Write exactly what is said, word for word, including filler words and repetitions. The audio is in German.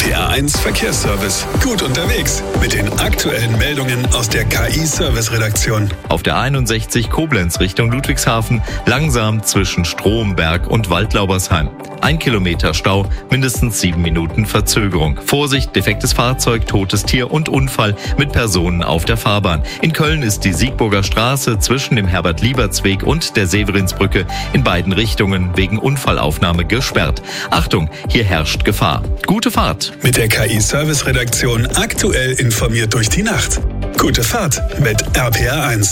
R P R eins Verkehrsservice. Gut unterwegs mit den aktuellen Meldungen aus der K I-Service-Redaktion. Auf der einundsechzig Koblenz Richtung Ludwigshafen langsam zwischen Stromberg und Waldlaubersheim. Ein Kilometer Stau, mindestens sieben Minuten Verzögerung. Vorsicht, defektes Fahrzeug, totes Tier und Unfall mit Personen auf der Fahrbahn. In Köln ist die Siegburger Straße zwischen dem Herbert-Lieberts-Weg und der Severinsbrücke in beiden Richtungen wegen Unfallaufnahme gesperrt. Achtung, hier herrscht Gefahr. Gute Fahrt. Mit der K I-Service-Redaktion aktuell informiert durch die Nacht. Gute Fahrt mit R P R eins.